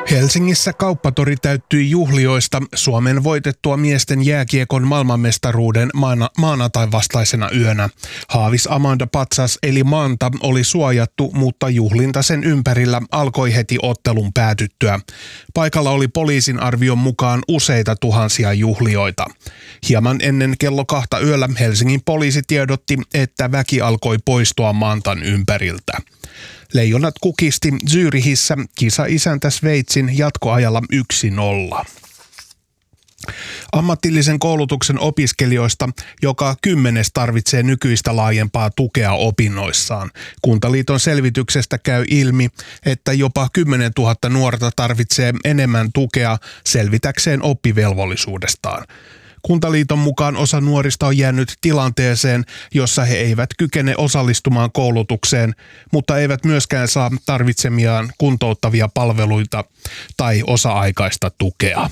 Helsingissä kauppatori täyttyi juhlioista Suomen voitettua miesten jääkiekon maailmanmestaruuden maanantain vastaisena yönä. Haavis Amanda Patsas eli Manta oli suojattu, mutta juhlinta sen ympärillä alkoi heti ottelun päätyttyä. Paikalla oli poliisin arvion mukaan useita tuhansia juhlijoita. Hieman ennen kello 2 yöllä Helsingin poliisi tiedotti, että väki alkoi poistua Mantan ympäriltä. Leijonat kukisti Zyrihissä kisa-isäntä Sveitsin jatkoajalla 1-0. Ammatillisen koulutuksen opiskelijoista joka 10. tarvitsee nykyistä laajempaa tukea opinnoissaan. Kuntaliiton selvityksestä käy ilmi, että jopa 10 000 nuorta tarvitsee enemmän tukea selvitäkseen oppivelvollisuudestaan. Kuntaliiton mukaan osa nuorista on jäänyt tilanteeseen, jossa he eivät kykene osallistumaan koulutukseen, mutta eivät myöskään saa tarvitsemiaan kuntouttavia palveluita tai osa-aikaista tukea.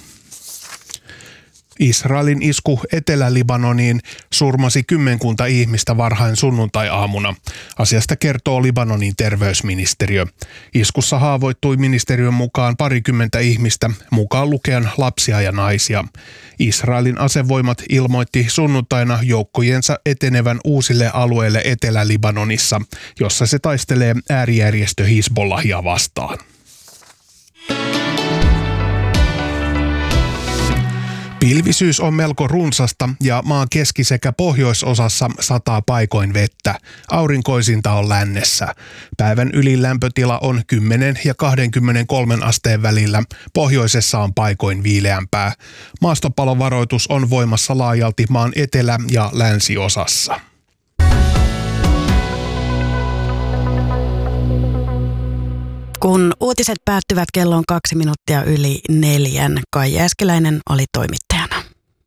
Israelin isku Etelä-Libanoniin surmasi 10 ihmistä varhain sunnuntai-aamuna. Asiasta kertoo Libanonin terveysministeriö. Iskussa haavoittui ministeriön mukaan 20 ihmistä, mukaan lukien lapsia ja naisia. Israelin asevoimat ilmoitti sunnuntaina joukkojensa etenevän uusille alueille Etelä-Libanonissa, jossa se taistelee äärijärjestö Hizbollahia vastaan. Pilvisyys on melko runsasta ja maan keski- sekä pohjoisosassa sataa paikoin vettä. Aurinkoisinta on lännessä. Päivän ylin lämpötila on 10 ja 23 asteen välillä. Pohjoisessa on paikoin viileämpää. Maastopalovaroitus on voimassa laajalti maan etelä- ja länsiosassa. Kun uutiset päättyvät kello 2 minuuttia yli 4, Kai Jääskeläinen oli toimittajana.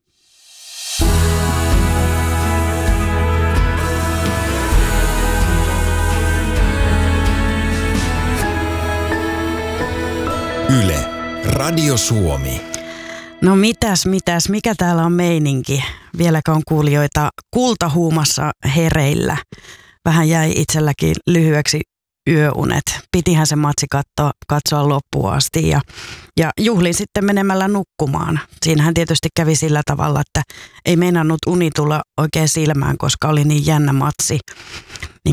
Yle, Radio Suomi. No mitäs, mikä täällä on meininki? Vieläkö on kuulijoita kultahuumassa hereillä? Vähän jäi itselläkin lyhyeksi yöunet. Pitihän se matsi katsoa loppuun asti ja juhlin sitten menemällä nukkumaan. Siinähän tietysti kävi sillä tavalla, että ei meinannut uni tulla oikein silmään, koska oli niin jännä matsi. Niin